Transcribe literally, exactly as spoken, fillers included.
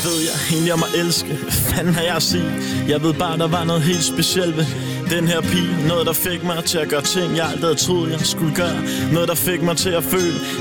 ved jeg egentlig om at elske? Hvad fanden har jeg at sige? Jeg ved bare, der var noget helt specielt ved den her pige. Noget, der fik mig til at gøre ting, jeg aldrig havde troet, jeg skulle gøre. Noget, der fik mig til at føle